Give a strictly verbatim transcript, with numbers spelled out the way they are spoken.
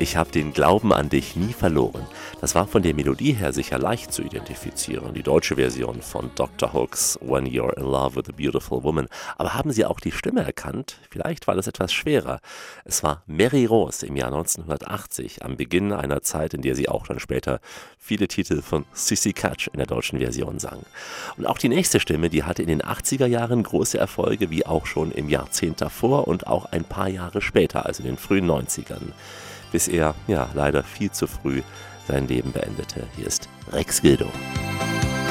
Ich habe den Glauben an dich nie verloren. Das war von der Melodie her sicher leicht zu identifizieren, die deutsche Version von Doktor Hooks When You're in Love with a Beautiful Woman. Aber haben Sie auch die Stimme erkannt? Vielleicht war das etwas schwerer. Es war Mary Rose im Jahr neunzehnhundertachtzig, am Beginn einer Zeit, in der sie auch dann später viele Titel von Sissy Catch in der deutschen Version sang. Und auch die nächste Stimme, die hatte in den achtziger Jahren große Erfolge, wie auch schon im Jahrzehnt davor und auch ein paar Jahre später, also in den frühen neunzigern. Bis er, ja, leider viel zu früh sein Leben beendete. Hier ist Rex Gildo.